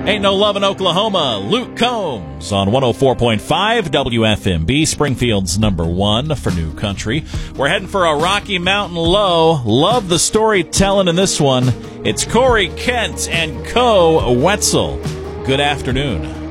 Ain't No Love in Oklahoma, Luke Combs on 104.5 WFMB, Springfield's #1 for new country. We're heading for a Rocky Mountain low. Love the storytelling in this one. It's Corey Kent and Co. Wetzel. Good afternoon.